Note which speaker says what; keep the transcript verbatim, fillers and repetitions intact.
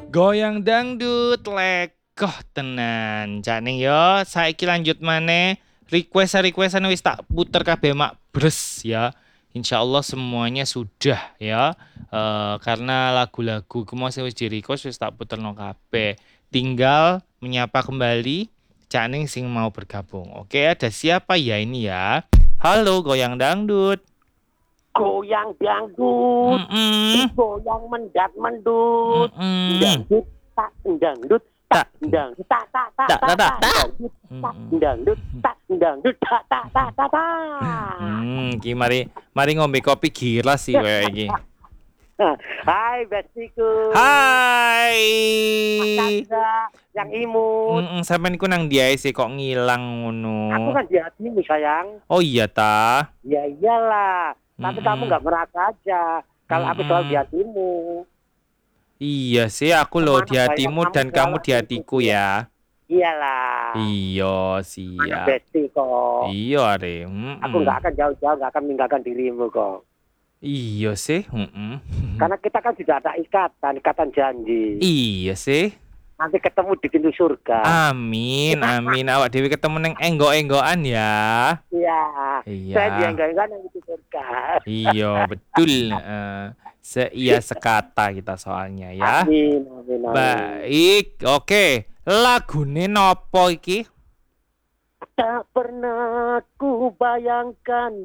Speaker 1: Goyang dangdut lekoh tenan. Jane yo saiki lanjut maneh. Request-requestan wis tak puter kabeh mak bres ya. Insya Allah semuanya sudah ya. Eh, karena lagu-lagu kemo sing wis di request wis tak puterno kabeh. Tinggal menyapa kembali Cak Ning sing mau bergabung. Oke, ada siapa ya ini ya? Halo Goyang Dangdut.
Speaker 2: Goyang dangdut,
Speaker 1: Mm-mm.
Speaker 2: goyang mendat mendut,
Speaker 1: Mm-mm.
Speaker 2: dangdut tak dangdut tak dangdut tak tak tak
Speaker 1: Tak, tak,
Speaker 2: tak
Speaker 1: tak,
Speaker 2: tak
Speaker 1: tak.
Speaker 2: dangdut tak
Speaker 1: Mm-mm.
Speaker 2: dangdut tak dangdut tak tak tak tak tak.
Speaker 1: Hmm, ki mari mari ngombe kopi gilas sih kayak iki.
Speaker 2: Hai bestiku,
Speaker 1: Hai.
Speaker 2: Chandra yang imut.
Speaker 1: Mm sampean iku nang ndi ae sih kok ngilang
Speaker 2: Aku
Speaker 1: ngono.
Speaker 2: kan di hatimu sayang.
Speaker 1: Oh iya ta.
Speaker 2: Ya iyalah, tapi kamu
Speaker 1: Mm-mm.
Speaker 2: nggak merasa aja kalau aku selalu di
Speaker 1: Mm-mm.
Speaker 2: hatimu.
Speaker 1: Iya sih aku loh di
Speaker 2: Kemana bayang
Speaker 1: hatimu
Speaker 2: kamu
Speaker 1: dan
Speaker 2: selalu
Speaker 1: kamu di
Speaker 2: aku
Speaker 1: hatiku
Speaker 2: ikuti ya.
Speaker 1: ya.
Speaker 2: Iyalah.
Speaker 1: Iya
Speaker 2: Mana
Speaker 1: siap.
Speaker 2: besti kok.
Speaker 1: Iya are.
Speaker 2: Aku
Speaker 1: Mm-mm.
Speaker 2: nggak akan jauh-jauh, nggak akan meninggalkan dirimu kok.
Speaker 1: Iya sih. Mm-mm.
Speaker 2: Karena kita kan sudah ada ikatan, ikatan janji.
Speaker 1: Iya sih.
Speaker 2: Nanti ketemu di pintu surga.
Speaker 1: Amin, amin. Awak dewi ketemu neng enggok-enggokan ya.
Speaker 2: Iya,
Speaker 1: Iya.
Speaker 2: saya dia enggak enggak di surga.
Speaker 1: Iya, betul. Eh, seia sekata kita soalnya ya.
Speaker 2: Amin, amin, amin.
Speaker 1: Baik, oke. Lagune nopo iki?
Speaker 2: Tak pernah ku bayangkan